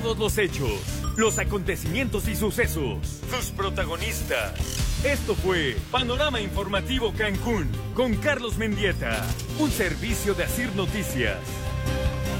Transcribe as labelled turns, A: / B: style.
A: todos los hechos, los acontecimientos y sucesos, sus protagonistas. Esto fue Panorama Informativo Cancún con Carlos Mendieta, un servicio de Asir Noticias.